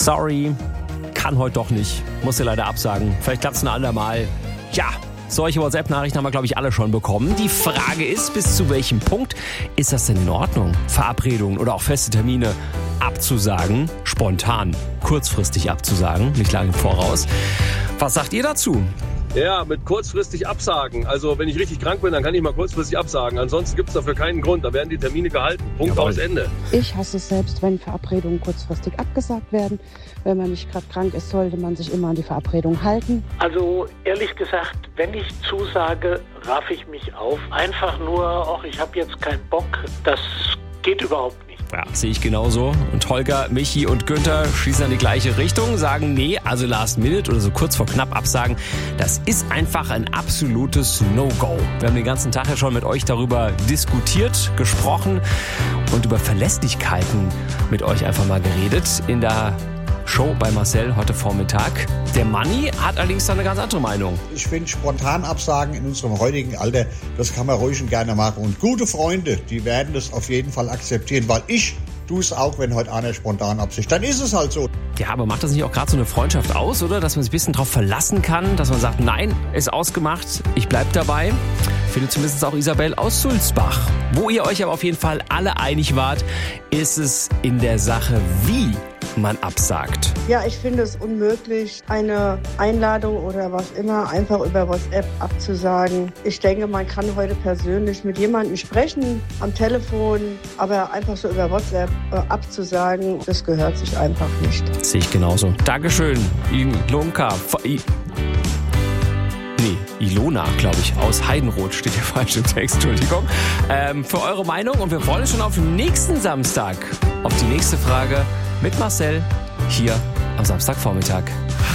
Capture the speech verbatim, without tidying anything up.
sorry, kann heute doch nicht. Muss dir leider absagen. Vielleicht klappt es ein andermal. Ja, solche WhatsApp-Nachrichten haben wir, glaube ich, alle schon bekommen. Die Frage ist, bis zu welchem Punkt ist das denn in Ordnung, Verabredungen oder auch feste Termine abzusagen, spontan, kurzfristig abzusagen, nicht lange im Voraus. Was sagt ihr dazu? Ja, mit kurzfristig absagen. Also wenn ich richtig krank bin, dann kann ich mal kurzfristig absagen. Ansonsten gibt es dafür keinen Grund. Da werden die Termine gehalten. Punkt, Jawohl. Aus, Ende. Ich hasse es selbst, wenn Verabredungen kurzfristig abgesagt werden. Wenn man nicht gerade krank ist, sollte man sich immer an die Verabredung halten. Also ehrlich gesagt, wenn ich zusage, raff ich mich auf. Einfach nur, ach, ich habe jetzt keinen Bock. Das geht überhaupt nicht. Ja, sehe ich genauso. Und Holger, Michi und Günther schießen in die gleiche Richtung, sagen nee, also Last Minute oder so kurz vor knapp absagen, das ist einfach ein absolutes No-Go. Wir haben den ganzen Tag ja schon mit euch darüber diskutiert, gesprochen und über Verlässlichkeiten mit euch einfach mal geredet in der Show bei Marcel heute Vormittag. Der Manni hat allerdings da eine ganz andere Meinung. Ich finde spontan Absagen in unserem heutigen Alter, das kann man ruhig und gerne machen. Und gute Freunde, die werden das auf jeden Fall akzeptieren, weil ich tue es auch, wenn heute einer spontan absagt. Dann ist es halt so. Ja, aber macht das nicht auch gerade so eine Freundschaft aus, oder? Dass man sich ein bisschen drauf verlassen kann, dass man sagt, nein, ist ausgemacht, ich bleib dabei. Findet zumindest auch Isabel aus Sulzbach. Wo ihr euch aber auf jeden Fall alle einig wart, ist es in der Sache, wie man absagt. Ja, ich finde es unmöglich, eine Einladung oder was immer einfach über WhatsApp abzusagen. Ich denke, man kann heute persönlich mit jemandem sprechen am Telefon, aber einfach so über WhatsApp äh, abzusagen, das gehört sich einfach nicht. Das sehe ich genauso. Dankeschön, Ilonka. Nee, Ilona, glaube ich, aus Heidenroth steht hier falsch im Text, Entschuldigung, ähm, für eure Meinung und wir freuen uns schon auf nächsten Samstag, auf die nächste Frage mit Marcel hier am Samstagvormittag.